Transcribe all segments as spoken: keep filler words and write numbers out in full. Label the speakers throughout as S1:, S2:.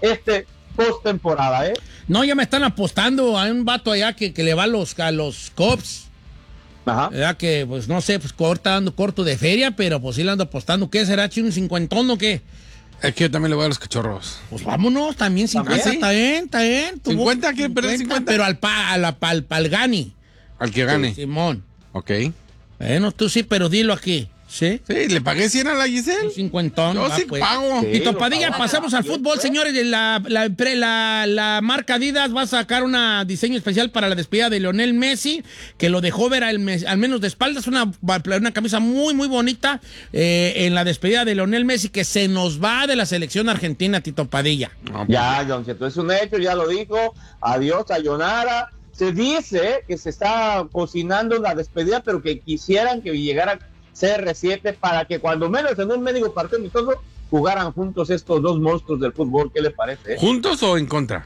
S1: este postemporada, ¿eh?
S2: No, ya me están apostando. Hay un vato allá que, que le va a los, a los Cubs.
S1: Ajá.
S2: ¿Verdad? Que, pues, no sé, pues, corta dando corto de feria, pero pues sí le ando apostando. ¿Qué será, chino? ¿Un cincuentón o qué?
S3: Es que yo también le voy a los Cachorros.
S2: Pues vámonos, también cincuenta,
S3: ¿También?
S2: está bien, está bien. Tuvo
S3: ¿cincuenta? ¿Quieren perder cincuenta?
S2: Pero al, pa, a la, al, al Gani.
S3: Al que gane.
S2: Sí, Simón.
S3: Ok.
S2: Bueno, tú sí, pero dilo aquí. ¿Sí?
S3: Sí, le pagué cien a la Giselle.
S2: Un cincuentón.
S3: Yo
S2: va,
S3: sí
S2: pues.
S3: pago.
S2: Y
S1: Sí,
S2: Topadilla,
S1: lo
S2: pasamos al fútbol, señores. La, la, la, la marca Adidas va a sacar un diseño especial para la despedida de Lionel Messi, que lo dejó ver al, al menos de espaldas. Una, una camisa muy, muy bonita eh, en la despedida de Lionel Messi, que se nos va de la selección argentina, Tito Padilla.
S3: No,
S1: Ya, John Cheto, es un hecho, ya lo dijo. Adiós, sayonara. Se dice que se está cocinando la despedida, pero que quisieran que llegara C R siete para que cuando menos en un médico partido amistoso jugaran juntos estos dos monstruos del fútbol. ¿Qué le parece?
S3: ¿Juntos o en contra?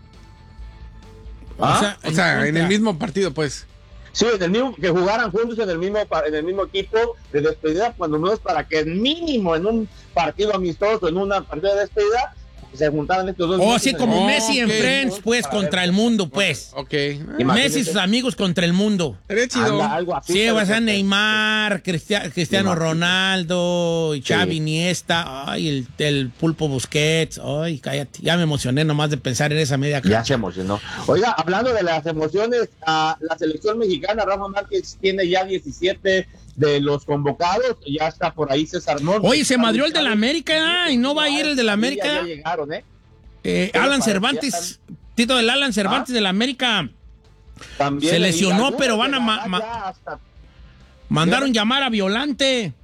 S1: ¿Ah?
S3: O sea, en,
S2: contra.
S3: el mismo partido, pues.
S1: Sí, en el mismo, que jugaran juntos en el mismo en el mismo equipo de despedida, cuando menos para que mínimo en un partido amistoso, en una partida de despedida, se juntaran estos dos.
S2: O así como
S3: Oh,
S2: Messi en
S3: ok.
S2: Friends, pues,
S1: Para
S2: contra
S1: ver.
S2: el mundo, pues.
S3: Ok.
S1: Imagínate.
S2: Messi y sus amigos contra el mundo.
S3: Sería chido.
S1: Anda, algo así.
S2: Sí,
S1: pero
S2: va a ser
S1: que-
S2: Neymar, Cristia- Cristiano
S1: Imagínate.
S2: Ronaldo, y Xavi
S1: Sí.
S2: Iniesta, ay, el, el Pulpo Busquets, ay, cállate, ya me emocioné nomás de pensar en esa media
S1: Ya
S2: cancha.
S1: se emocionó. Oiga, hablando de las emociones, a la selección mexicana, Rafa Márquez tiene ya diecisiete de los convocados, ya está por ahí César Montes.
S2: Oye, se madrió el de la América, y no va a ir el de la América.
S1: Ya, ya llegaron, ¿eh?
S2: Eh,
S1: ¿Qué le
S2: Alan
S1: parece?
S2: Cervantes, Tito del Alan Cervantes
S1: ¿Ah?
S2: de la América,
S1: También
S2: Se
S1: y
S2: lesionó,
S1: algunos
S2: pero
S1: de
S2: van a
S1: la-
S2: ma- ma-
S1: ya hasta-
S2: mandaron
S1: ¿Sí?
S2: llamar a Violante.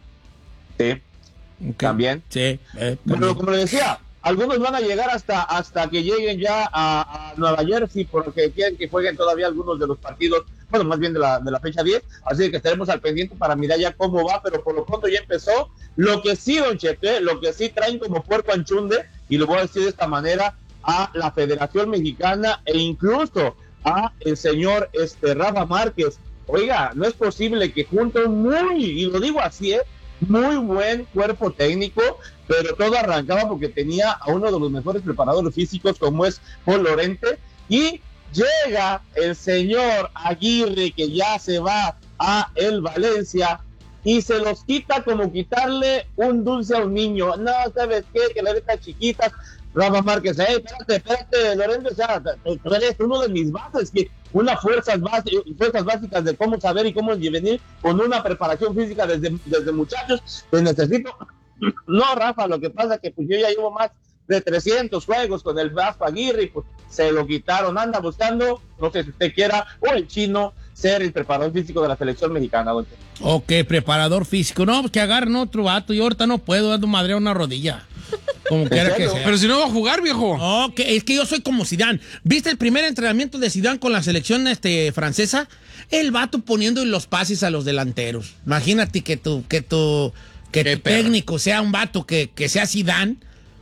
S1: Sí,
S2: Ok.
S1: también.
S2: Sí, eh,
S1: Pero
S2: también.
S1: como le decía, algunos van a llegar hasta hasta que lleguen ya a, a Nueva Jersey porque quieren que jueguen todavía algunos de los partidos, bueno, más bien de la, de la fecha diez, así que estaremos al pendiente para mirar ya cómo va, pero por lo pronto ya empezó. Lo que sí, don Chepe, lo que sí traen como puerco anchunde, y lo voy a decir de esta manera, a la Federación Mexicana e incluso a el señor este Rafa Márquez. Oiga, no es posible que junto un muy, y lo digo así, ¿eh? muy buen cuerpo técnico, pero todo arrancaba porque tenía a uno de los mejores preparadores físicos como es Paul Lorente, y llega el señor Aguirre que ya se va a el Valencia y se los quita como quitarle un dulce a un niño. No, ¿sabes qué? Que le deja chiquitas. Rafa Márquez, hey, espérate, espérate, Lorente, o sea, tú eres uno de mis bases, que unas fuerzas, básicas, fuerzas básicas de cómo saber y cómo venir con una preparación física desde, desde muchachos, pues necesito. No, Rafa, lo que pasa es que pues yo ya llevo más de trescientos juegos con el Vasco Aguirre y pues se lo quitaron, anda buscando, no sé si usted quiera, o el chino, ser el preparador físico de la selección mexicana, don.
S2: Ok, preparador físico. No, pues que agarren otro vato. Yo ahorita no puedo, dando madre a una rodilla. Como quiera que
S1: serio?
S2: sea.
S3: Pero si no va a jugar, viejo.
S2: No, que, es que yo soy como Zidane. ¿Viste el primer entrenamiento de Zidane con la selección este, francesa? El vato poniendo los pases a los delanteros. Imagínate que tu, que tu, que
S3: Qué
S2: tu
S3: perro.
S2: técnico sea un vato que, que sea Zidane.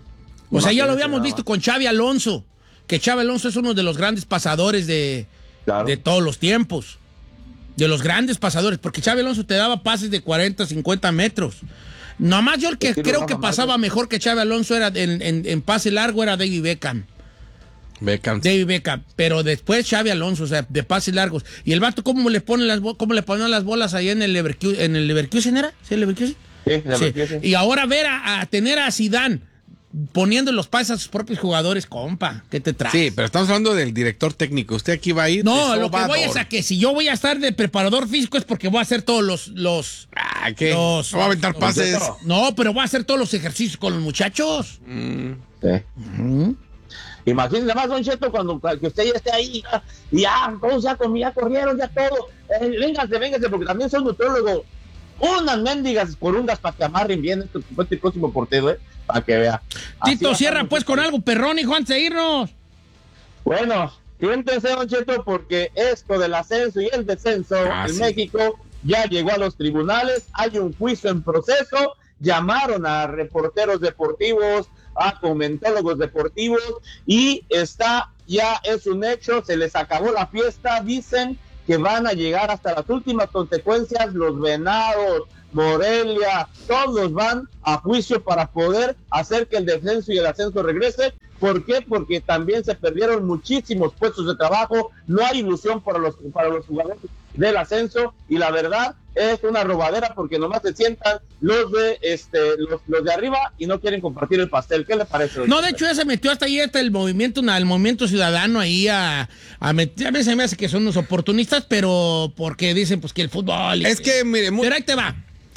S2: O sea, ya lo habíamos visto con Xavi Alonso, que Xavi Alonso es uno de los grandes pasadores de,
S1: Claro.
S2: de todos los tiempos. De los grandes pasadores, porque Xavi Alonso te daba pases de cuarenta, cincuenta metros. Nomás yo el que
S1: Estilo
S2: creo
S1: Rafa
S2: que pasaba
S1: Márquez.
S2: mejor que Xavi Alonso era en, en, en pase largo era David Beckham.
S3: Beckham.
S2: David Beckham, pero después Xavi Alonso, o sea, de pases largos. Y el vato, ¿cómo le ponen las, bo- cómo le ponen las bolas ahí en el Leverkusen? ¿En el Leverkusen era? ¿Sí, el Leverkusen?
S1: Sí,
S2: Sí.
S1: Leverkusen.
S2: Y ahora ver a, a tener a Zidane poniendo los pases a sus propios jugadores, compa, ¿qué te traes?
S3: Sí, pero estamos hablando del director técnico. Usted aquí va a ir.
S2: No,
S3: de
S2: lo que voy
S3: sobador.
S2: es a que si yo voy a estar de preparador físico es porque voy a hacer todos los... los
S3: Ah, ¿qué?
S2: Los-
S3: No va a aventar
S2: los-
S3: pases.
S2: no, pero voy a hacer todos los ejercicios con los muchachos.
S3: Mm.
S1: Sí. Imagínese más, don Cheto, cuando que usted ya esté ahí ya, y ya, todos ya, comí, ya corrieron, ya todo. Eh, véngase, véngase, porque también son nutriólogos. Unas mendigas corundas para que amarren bien este, este próximo portero, ¿eh? Para que vea. Así
S2: Tito,
S1: va a
S2: cierra
S1: estar
S2: pues
S1: mucho.
S2: con algo perrón, hijo, antes de irnos.
S1: Bueno, siéntense, don Cheto, porque esto del ascenso y el descenso
S3: Ah,
S1: en
S3: sí.
S1: México ya llegó a los tribunales, hay un juicio en proceso, llamaron a reporteros deportivos, a comentólogos deportivos, y está, ya es un hecho, se les acabó la fiesta, dicen que van a llegar hasta las últimas consecuencias. Los Venados, Morelia, todos van a juicio para poder hacer que el descenso y el ascenso regrese. ¿Por qué? Porque también se perdieron muchísimos puestos de trabajo, no hay ilusión para los, para los jugadores del ascenso, y la verdad es una robadera porque nomás se sientan los de este los, los de arriba y no quieren compartir el pastel. ¿Qué le parece?
S2: No, de hecho ya se metió hasta ahí hasta el movimiento, el movimiento ciudadano ahí a, a meter, a veces me hace que son unos oportunistas, pero porque dicen pues que el fútbol...
S3: Es que, mire... Muy...
S2: Pero ahí te va.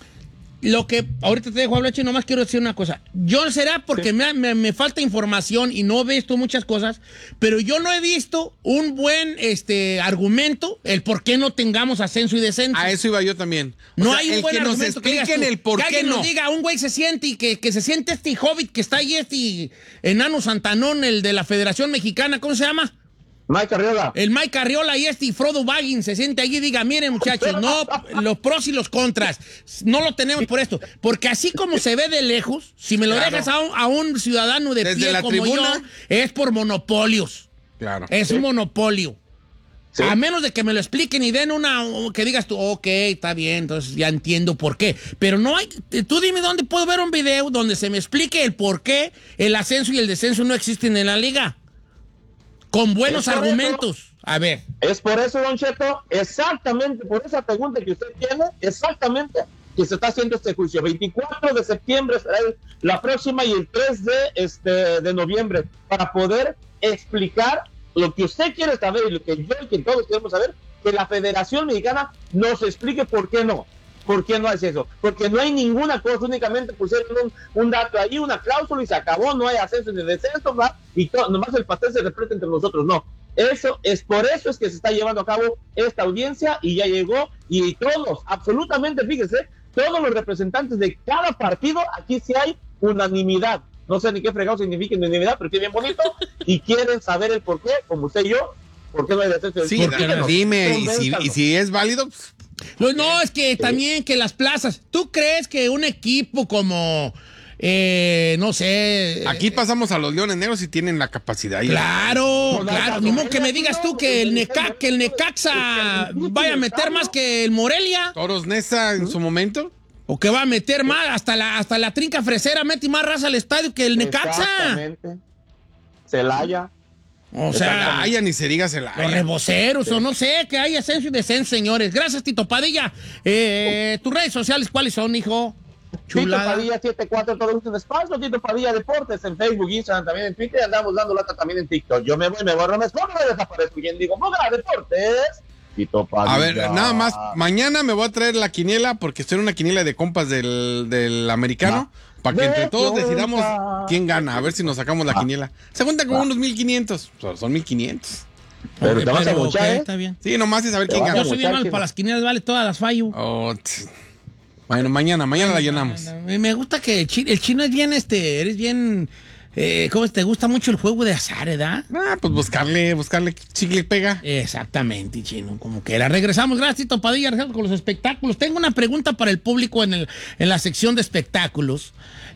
S2: Lo que ahorita te dejo hablar, Chino, nomás quiero decir una cosa. Yo será porque sí. me, me, me falta información y no he visto muchas cosas, pero yo no he visto un buen este argumento el por qué no tengamos ascenso y descenso.
S3: A eso iba yo también. O
S2: no
S3: sea,
S2: hay un
S3: el
S2: buen
S3: que nos
S2: argumento
S3: expliquen
S2: que digas tú,
S3: el por
S2: que
S3: qué
S2: alguien
S3: no.
S2: nos diga, un güey se siente y que, que se siente este hobbit que está ahí, este enano Santanón, el de la Federación Mexicana, ¿cómo se llama?
S1: Mike Arriola.
S2: El Mike Arriola y este y Frodo Baggins se siente allí y diga, miren muchachos, no, los pros y los contras, no lo tenemos por esto. Porque así como se ve de lejos, si me lo claro. dejas a un, a un ciudadano de
S3: Desde
S2: pie
S3: la
S2: como
S3: tribuna,
S2: yo, es por monopolios.
S3: Claro.
S2: Es
S3: sí.
S2: un monopolio.
S1: Sí.
S2: A menos de que me lo expliquen y den una, que digas tú, ok, está bien, entonces ya entiendo por qué. Pero no hay, tú dime dónde puedo ver un video donde se me explique el por qué el ascenso y el descenso no existen en la liga. Con buenos argumentos. Eso, a ver.
S1: Es por eso, Don Cheto, exactamente por esa pregunta que usted tiene, exactamente que se está haciendo este juicio. veinticuatro de septiembre será la próxima y el tres de, este, de noviembre, para poder explicar lo que usted quiere saber y lo que yo y que todos queremos saber, que la Federación Mexicana nos explique por qué no. ¿Por qué no hace eso? Porque no hay ninguna cosa, únicamente pusieron un, un dato ahí, una cláusula y se acabó, no hay ascenso ni descenso, ¿va? Y to, nomás el pastel se representa entre nosotros, no. Eso es por eso es que se está llevando a cabo esta audiencia y ya llegó, y todos, absolutamente, fíjese, todos los representantes de cada partido, aquí sí hay unanimidad. No sé ni qué fregado significa unanimidad, pero es bien bonito, y quieren saber el por qué, como usted y yo, por qué no hay descenso.
S3: Sí, no, dime, y si, y si es válido, pues...
S2: No, es que también que las plazas. ¿Tú crees que un equipo como, eh, no sé...
S3: Aquí pasamos a los Leones Negros y tienen la capacidad.
S2: Claro, no, claro. Ni modo que me digas tú que el, Neca, que el Necaxa vaya a meter más que el Morelia.
S3: Toros Neza en su momento.
S2: O que va a meter más, hasta la, hasta la trinca fresera mete más raza al estadio que el Necaxa.
S1: Exactamente. Celaya.
S2: O sea,
S3: Celaya, ni se diga Celaya.
S2: Los reboceros, sí. O no sé, que hay ascenso y descenso, señores. Gracias, Tito Padilla. Eh, ¿Tus redes sociales cuáles son, hijo?
S1: Chulada. Tito Padilla setenta y cuatro, todo gusto en espacio. Tito Padilla Deportes en Facebook, Instagram, también en Twitter. Andamos dando lata también en TikTok. Yo me voy, me borro, me escondo, me desaparezco. Y digo, ponga Deportes. Tito Padilla.
S3: A ver, nada más. Mañana me voy a traer la quiniela porque estoy en una quiniela de compas del, del americano. No. Para que entre todos decidamos quién gana, a ver si nos sacamos la quiniela. Se cuentan como unos mil quinientos. Son mil quinientos.
S1: Pero
S2: okay,
S1: te vas
S2: pero,
S1: a muchar,
S2: okay,
S1: ¿eh?
S2: Está bien.
S3: Sí, nomás es saber quién gana.
S2: Yo soy bien mal para las quinielas, vale, todas las fallo.
S3: Oh, bueno, mañana, mañana la llenamos.
S2: Me gusta que el chino, el chino es bien, este, eres bien... Eh, ¿Cómo te gusta mucho el juego de azar, edad?
S3: Ah, pues buscarle, buscarle chicle pega.
S2: Exactamente, chino, como que era. Regresamos, gracias, Tito Padilla, regresamos con los espectáculos. Tengo una pregunta para el público en, el, en la sección de espectáculos.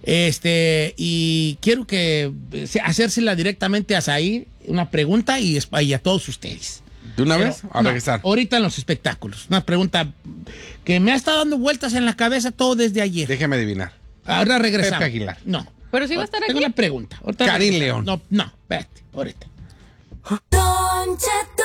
S2: Este, y quiero que hacérsela directamente a Zahir, una pregunta y, y a todos ustedes.
S3: ¿De una
S2: Pero,
S3: vez? A
S2: no,
S3: regresar.
S2: Ahorita en los espectáculos. Una pregunta que me ha estado dando vueltas en la cabeza todo desde ayer.
S3: Déjeme adivinar.
S2: Ahora regresamos.
S3: Pepe Aguilar.
S2: No.
S4: Pero sí va a estar aquí.
S2: Tengo una pregunta.
S3: Karim León.
S2: No, no, espérate, ahorita.
S5: Don Cheto.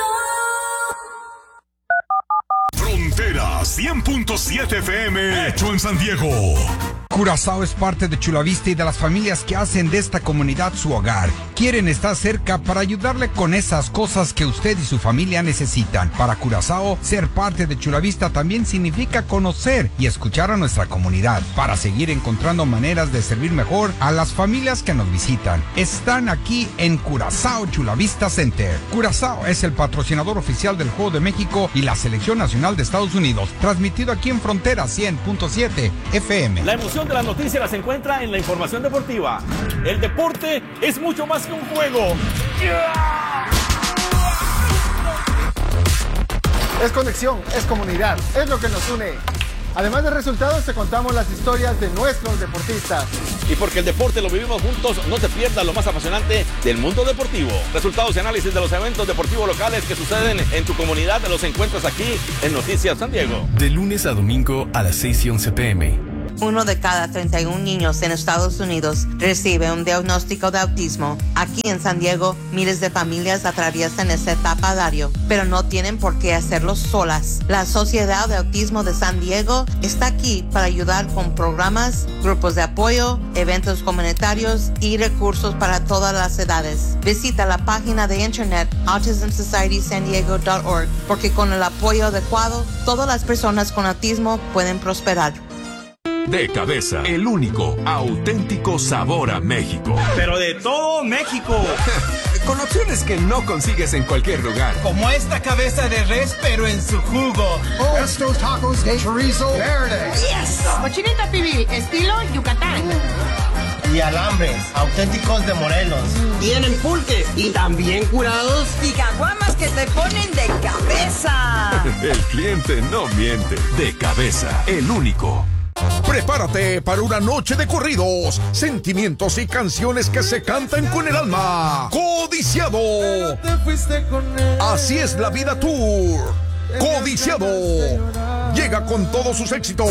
S6: Frontera cien punto siete F M, hecho en San Diego.
S7: Curazao es parte de Chula Vista y de las familias que hacen de esta comunidad su hogar. Quieren estar cerca para ayudarle con esas cosas que usted y su familia necesitan. Para Curazao, ser parte de Chula Vista también significa conocer y escuchar a nuestra comunidad para seguir encontrando maneras de servir mejor a las familias que nos visitan. Están aquí en Curazao Chula Vista Center. Curazao es el patrocinador oficial del Juego de México y la Selección Nacional de Estados Unidos, transmitido aquí en Frontera cien punto siete F M.
S8: La emoción de las noticias las encuentra en la información deportiva. El deporte es mucho más que un juego.
S9: Es conexión, es comunidad, es lo que nos une. Además de resultados, te contamos las historias de nuestros deportistas.
S8: Y porque el deporte lo vivimos juntos, no te pierdas lo más apasionante del mundo deportivo. Resultados y análisis de los eventos deportivos locales que suceden en tu comunidad los encuentras aquí en Noticias San Diego.
S4: De lunes a domingo a las seis y once pm.
S10: Uno de cada treinta y un niños en Estados Unidos recibe un diagnóstico de autismo. Aquí en San Diego, miles de familias atraviesan esta etapa diario, pero no tienen por qué hacerlo solas. La Sociedad de Autismo de San Diego está aquí para ayudar con programas, grupos de apoyo, eventos comunitarios y recursos para todas las edades. Visita la página de internet autism society san diego punto org porque con el apoyo adecuado, todas las personas con autismo pueden prosperar.
S6: De Cabeza, el único auténtico sabor a México.
S11: Pero de todo México.
S12: Con opciones que no consigues en cualquier lugar.
S11: Como esta cabeza de res, pero en su jugo.
S9: Oh, estos tacos de chorizo verde.
S13: Yes. Cochinita pibil, estilo Yucatán.
S11: Y alambres, auténticos de Morelos.
S14: Tienen pulques y también curados.
S15: Y caguamas que te ponen de cabeza.
S6: El cliente no miente. De Cabeza, el único.
S16: Prepárate para una noche de corridos, sentimientos y canciones que se cantan con el alma. Codiciado. Así es la vida tour. Codiciado. Llega con todos sus éxitos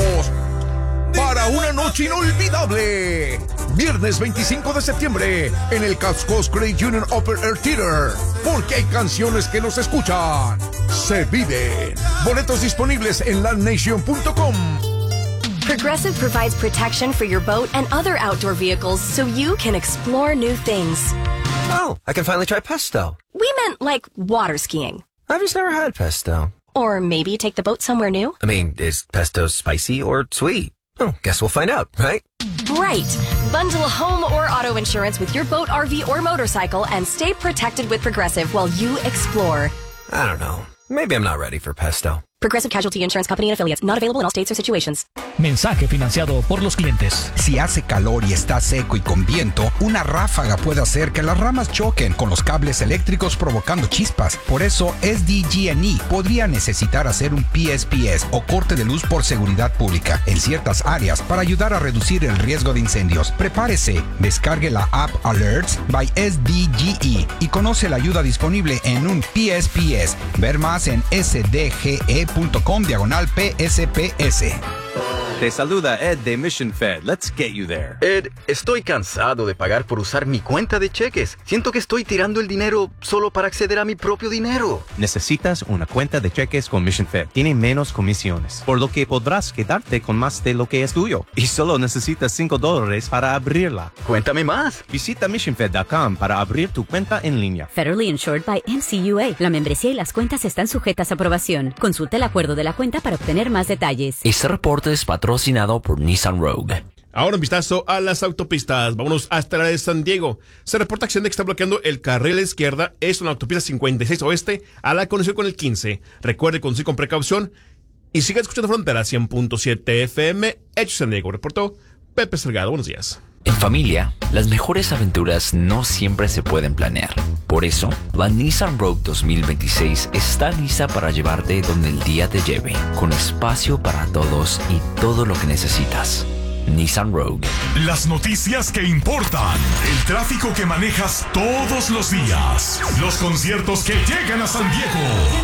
S16: para una noche inolvidable. Viernes veinticinco de septiembre en el Cascos Credit Union Open Air Theater. Porque hay canciones que no se escuchan, se viven. Boletos disponibles en land nation punto com.
S17: Progressive provides protection for your boat and other outdoor vehicles so you can explore new things.
S18: Oh, I can finally try pesto.
S17: We meant like water skiing.
S18: I've just never had pesto.
S17: Or maybe take the boat somewhere new.
S18: I mean, is pesto spicy or sweet? Oh, guess we'll find out, right?
S17: Right. Bundle home or auto insurance with your boat, R V, or motorcycle and stay protected with Progressive while you explore.
S18: I don't know. Maybe I'm not ready for pesto.
S17: Progressive Casualty Insurance Company and Affiliates. Not available in all states or situations.
S19: Mensaje financiado por los clientes.
S7: Si hace calor y está seco y con viento, una ráfaga puede hacer que las ramas choquen con los cables eléctricos provocando chispas. Por eso, S D G and E podría necesitar hacer un P S P S o corte de luz por seguridad pública en ciertas áreas para ayudar a reducir el riesgo de incendios. Prepárese, descargue la app Alerts by S D G E y conoce la ayuda disponible en un P S P S. Ver más en s d g e punto com diagonal P S P S.
S20: Te saluda Ed de Mission Fed. Let's get you there.
S21: Ed, estoy cansado de pagar por usar mi cuenta de cheques. Siento que estoy tirando el dinero solo para acceder a mi propio dinero.
S20: Necesitas una cuenta de cheques con Mission Fed. Tiene menos comisiones, por lo que podrás quedarte con más de lo que es tuyo. Y solo necesitas cinco dólares para abrirla.
S21: Cuéntame más.
S20: Visita mission fed punto com para abrir tu cuenta en línea.
S22: Federally insured by M C U A. La membresía y las cuentas están sujetas a aprobación. Consulta el acuerdo de la cuenta para obtener más detalles.
S23: Este reporte es patrocinado por Nissan Rogue.
S24: Ahora un vistazo a las autopistas. Vámonos hasta la de San Diego. Se reporta accidente que está bloqueando el carril a la izquierda. Es una autopista cincuenta y seis oeste a la conexión con el quince. Recuerde conducir con precaución y siga escuchando Frontera cien punto siete F M. Hecho San Diego. Reportó Pepe Salgado. Buenos días.
S23: En familia, las mejores aventuras no siempre se pueden planear. Por eso, la Nissan Rogue dos mil veintiséis está lista para llevarte donde el día te lleve, con espacio para todos y todo lo que necesitas. Nissan Rogue.
S6: Las noticias que importan, el tráfico que manejas todos los días, los conciertos que llegan a San Diego.